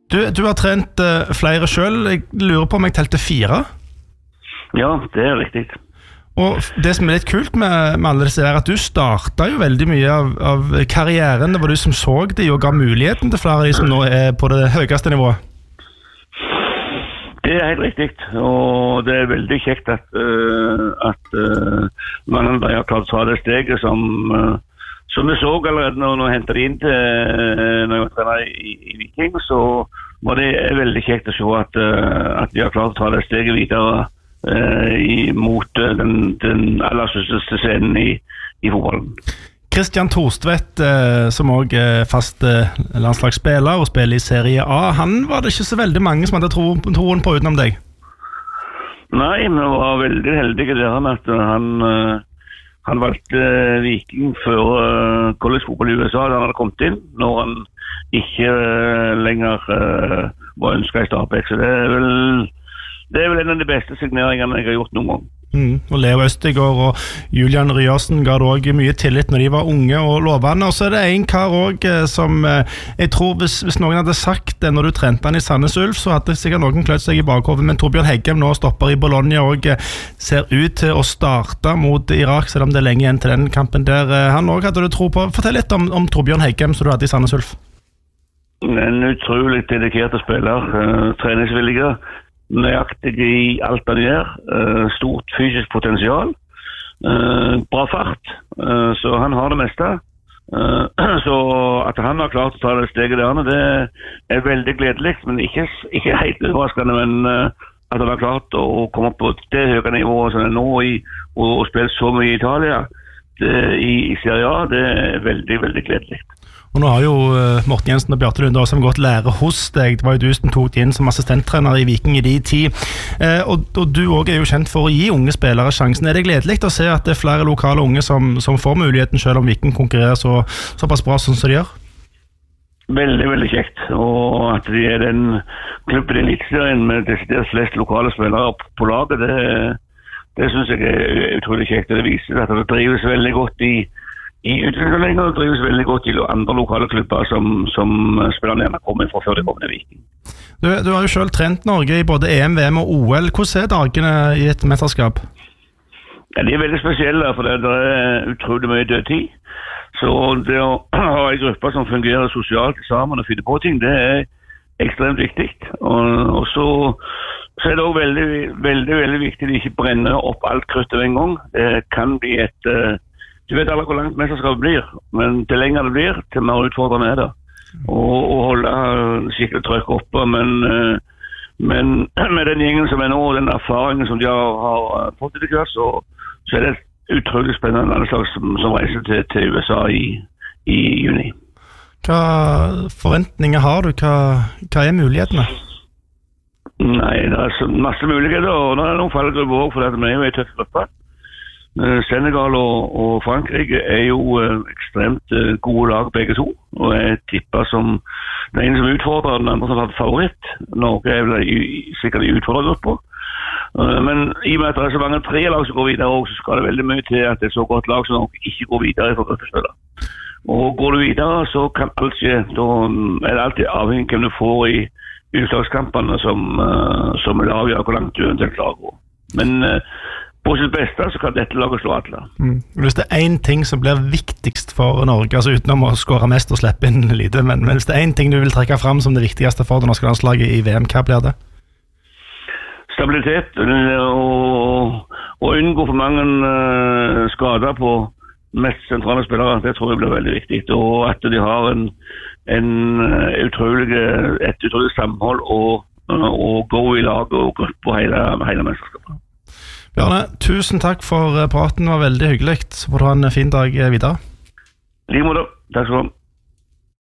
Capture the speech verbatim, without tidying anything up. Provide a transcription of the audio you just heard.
Du, du har trent uh, flere selv. Jeg lurer på om jeg telte fire? Ja, det er riktig. Og det som er litt kult med, med alle disse er at du startet jo veldig mye av, av karrieren. Det var du som så de og ga muligheten til flere av de som nå er på det høyeste nivået. Det er helt riktig, og det er veldig kjekt at, uh, at uh, mange av de har klart å ta det steget som, uh, som vi så allerede når vi hentet de inn til uh, når jeg var trener i, i Viking, så var det veldig kjekt å se at, uh, at de har klart å ta det steget videre uh, i, mot uh, den, den aller største scenen i, i fotballen. Christian Thorstvedt, eh, som også er fast eh, landslagsspiller og spiller i Serie A, han var det ikke så veldig mange som hadde tro, troen på utenom deg? Nei, men jeg var veldig heldig der med at han, uh, han valgte Viking før uh, college-fotball i U S A da han hadde kommet inn, når han ikke uh, lenger uh, var ønsket i Stabæk. Så det er, vel, det er vel en av de beste signeringene jeg har gjort noen gang. Mm. Og Leo Østegård og Julian Ryersen ga det også mye tillit når de var unge og lovende. Og så er det en kar også som jeg tror hvis, hvis noen hadde sagt det når du trente han i Sandnes Ulf, så hadde sikkert noen kløtt seg i bakhovet. Men Torbjørn Heggem nå stopper i Bologna og ser ut til å starte mot Irak, selv om det er lenge igjen til den kampen der. Han også hadde du tro på. Fortell litt om, om Torbjørn Heggem som du hadde i Sandnes Ulf. En utrolig dedikert spiller, uh, treningsvillige, nøyaktig i alt han gjør, uh, stort fysisk potensial, uh, bra fart, uh, så han har det meste. Uh, så at han har klart å ta det steget der, det er veldig gledelig, men ikke, ikke helt overraskende, men uh, at han har klart å komme på det høye nivået som er nå i, og, og spille så mye i Italia, det, i, i Serie A, det er veldig, veldig gledelig. Og nå har jo uh, Morten Jensen og Bjarte Lunde også gått lære hos deg. Det var jo du som tok inn som assistenttrener i Viking i de tid. Uh, og, og du også er jo kjent for å gi unge spillere sjansen. Er det gledelig å se at det er flere lokale unge som, som får muligheten selv om Viking konkurrerer så, såpass bra som de gjør? Veldig, veldig kjekt. Og at de er den klubben i Eliteserien med desidert flest lokale spillere på laget, det, det synes jeg er utrolig kjekt. Det viser at det drives veldig godt i I utviklingslenger drives veldig godt i andre lokale klubber som, som spillerne gjerne kommer fra før de kommer til Viking. Du, du har jo selv trent Norge i både E M, V M og O L. Hvordan er dagene i et mesterskap? Ja, de er veldig spesielle, for det, det er utrolig mye dødtid. Så det å ha en gruppe som fungerer sosialt sammen og finne på ting, det er ekstremt viktig. Og, og så, så er det også veldig, veldig, veldig viktig at de ikke brenner opp alt kruttet en gang. Det kan bli et... Du vet aldri hvor langt mesterskapet blir, men til lenger det blir, til mer utfordrende er det. Og, og holde skikkelig trøkk oppe, men, men med den gjengen som er nå, og den erfaringen som de har, har fått i det kvart, så, så er det et utrolig spennende landslag som, som reiser til, til U S A i, i juni. Hva forventninger har du? Hva, hva er mulighetene? Nei, det er masse muligheter, og det er noen fallgrupper også, for vi er jo i tøff gruppe. Senegal og, og Frankrike er jo uh, ekstremt uh, gode lag begge to, og jeg tipper som den ene som utfordrer, den andre som har favoritt. Norge er vel i, sikkert i utfordrergrupper. Uh, men i og med at det er så mange tre lag som går videre også, så skal det veldig mye til at det er så godt lag som Norge ikke går videre for gruppespiller. Og går du videre, så kan alt skje. Da er det alltid avhengig hvem du får i utslagskampene som, uh, som vil avgjøre hvor langt du eventuelt klarer å gå. Men uh, på sitt beste så kan dette laget slå alle. Mm. Hvis det er en ting som blir viktigst for Norge, altså utenom å skåre mest og slippe inn lite, men, men hvis det er en ting du vil trekke fram som det viktigste for det norske landslaget i V M, hva blir det? Stabilitet og, og unngå for mange uh, skader på mest sentrale spillere, det tror jeg blir veldig viktig. Og at de har en, en utrolig, et utrolig samhold og, og gå i lag og gå på hele, hele mesterskapet. Bjarne, tusen takk for praten, det var veldig hyggelig. Så får du ha en fin dag videre. Like måte, takk skal du ha.